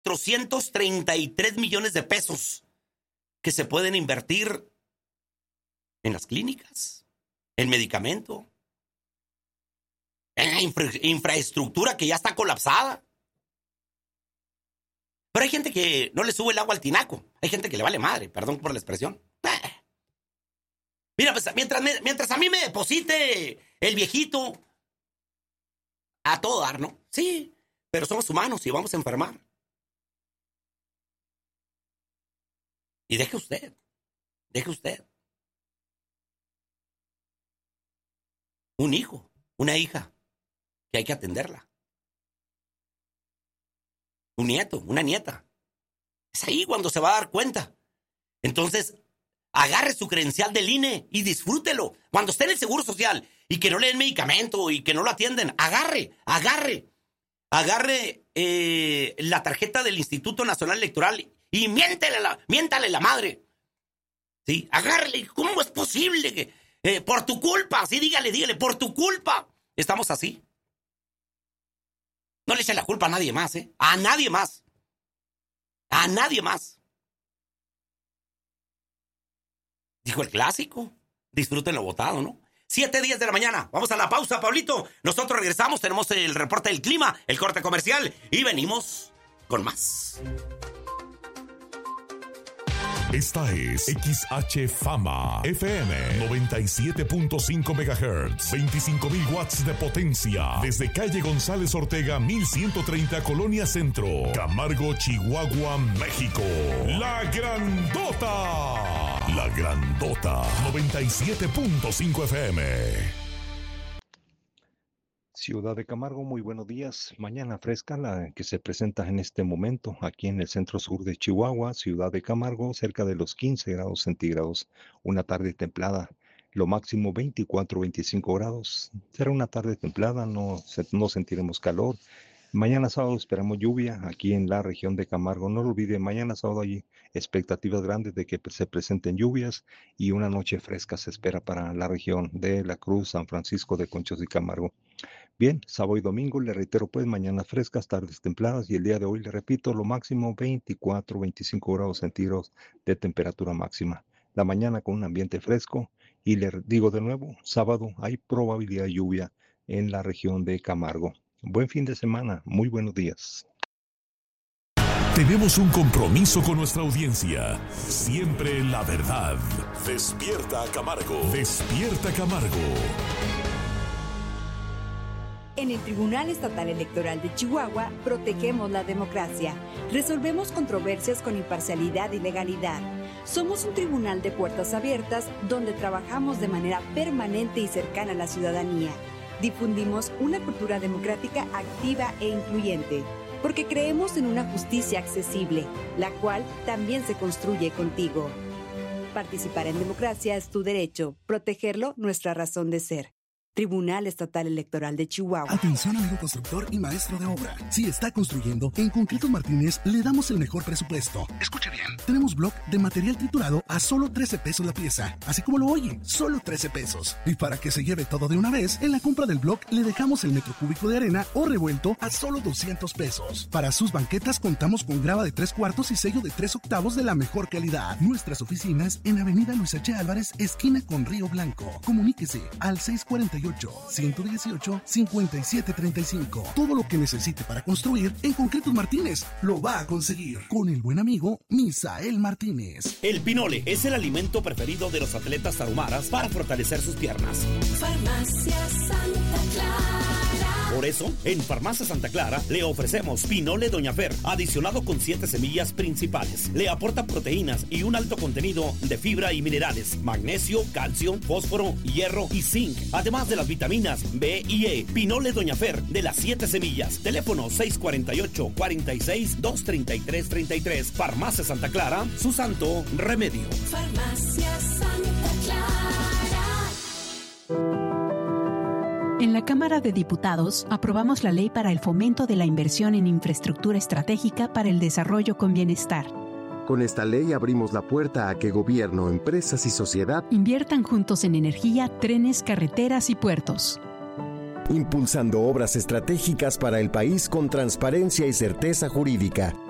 433 millones de pesos que se pueden invertir en las clínicas, en medicamento, en la infraestructura que ya está colapsada. Pero hay gente que no le sube el agua al tinaco. Hay gente que le vale madre, perdón por la expresión. Mira, pues mientras a mí me deposite el viejito, a todo dar, ¿no? Sí, pero somos humanos y vamos a enfermar. Y deje usted. Un hijo, una hija, que hay que atenderla. Un nieto, una nieta. Es ahí cuando se va a dar cuenta. Entonces, agarre su credencial del INE y disfrútelo. Cuando esté en el Seguro Social y que no le den medicamento y que no lo atienden, agarre la tarjeta del Instituto Nacional Electoral y miéntale la madre. Sí, agárrele. ¿Cómo es posible que por tu culpa? Sí, dígale, por tu culpa estamos así. No le eche la culpa a nadie más, ¿eh? A nadie más. Dijo el clásico. Disfruten lo votado, ¿no? 7:10 de la mañana. Vamos a la pausa, Pablito. Nosotros regresamos. Tenemos el reporte del clima, el corte comercial y venimos con más. Esta es XH Fama FM 97.5 MHz, 25,000 watts de potencia, desde calle González Ortega 1130, Colonia Centro, Camargo, Chihuahua, México. La Grandota 97.5 FM. Ciudad de Camargo, muy buenos días. Mañana fresca la que se presenta en este momento aquí en el centro sur de Chihuahua, Ciudad de Camargo, cerca de los 15 grados centígrados. Una tarde templada, lo máximo 24-25 grados. Será una tarde templada, no sentiremos calor. Mañana sábado esperamos lluvia aquí en la región de Camargo. No lo olvide, mañana sábado hay expectativas grandes de que se presenten lluvias y una noche fresca se espera para la región de La Cruz, San Francisco de Conchos y Camargo. Bien, sábado y domingo, le reitero pues, mañana frescas, tardes templadas y el día de hoy, le repito, lo máximo 24-25 grados centígrados de temperatura máxima. La mañana con un ambiente fresco y le digo de nuevo, sábado hay probabilidad de lluvia en la región de Camargo. Buen fin de semana, muy buenos días. Tenemos un compromiso con nuestra audiencia. Siempre la verdad. Despierta Camargo. Despierta Camargo. En el Tribunal Estatal Electoral de Chihuahua protegemos la democracia. Resolvemos controversias con imparcialidad y legalidad. Somos un tribunal de puertas abiertas donde trabajamos de manera permanente y cercana a la ciudadanía. Difundimos una cultura democrática activa e incluyente, porque creemos en una justicia accesible, la cual también se construye contigo. Participar en democracia es tu derecho, protegerlo nuestra razón de ser. Tribunal Estatal Electoral de Chihuahua. Atención, amigo constructor y maestro de obra. Si está construyendo, en Concretos Martínez le damos el mejor presupuesto. Escuche bien. Tenemos block de material triturado a solo 13 pesos la pieza. Así como lo oye, solo 13 pesos. Y para que se lleve todo de una vez, en la compra del block le dejamos el metro cúbico de arena o revuelto a solo 200 pesos. Para sus banquetas contamos con grava de 3/4 y sello de 3/8 de la mejor calidad. Nuestras oficinas en Avenida Luis H. Álvarez, esquina con Río Blanco. Comuníquese al 648-118-5735. Todo lo que necesite para construir, en Concretos Martínez lo va a conseguir. Con el buen amigo Misael Martínez. El pinole es el alimento preferido de los atletas tarumaras para fortalecer sus piernas. Farmacia Santa Clara. Por eso, en Farmacia Santa Clara le ofrecemos Pinole Doña Fer, adicionado con 7 semillas principales. Le aporta proteínas y un alto contenido de fibra y minerales, magnesio, calcio, fósforo, hierro y zinc, además de las vitaminas B y E. Pinole Doña Fer, de las 7 semillas. Teléfono 648-46-233-33. Farmacia Santa Clara, su santo remedio. Farmacia Santa Clara. En la Cámara de Diputados aprobamos la Ley para el Fomento de la Inversión en Infraestructura Estratégica para el Desarrollo con Bienestar. Con esta ley abrimos la puerta a que gobierno, empresas y sociedad inviertan juntos en energía, trenes, carreteras y puertos. Impulsando obras estratégicas para el país con transparencia y certeza jurídica.